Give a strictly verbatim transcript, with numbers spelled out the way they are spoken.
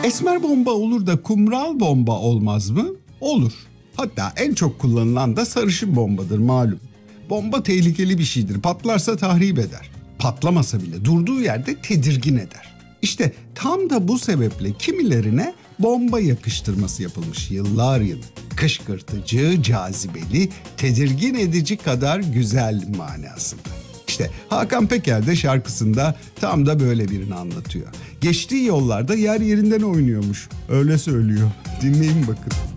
Esmer bomba olur da kumral bomba olmaz mı? Olur. Hatta en çok kullanılan da sarışın bombadır malum. Bomba tehlikeli bir şeydir. Patlarsa tahrip eder. Patlamasa bile durduğu yerde tedirgin eder. İşte tam da bu sebeple kimilerine bomba yakıştırması yapılmış yıllar yılı. Kışkırtıcı, cazibeli, tedirgin edici kadar güzel manasında. İşte Hakan Peker de şarkısında tam da böyle birini anlatıyor. Geçtiği yollarda yer yerinden oynuyormuş. Öyle söylüyor. Dinleyin bakın.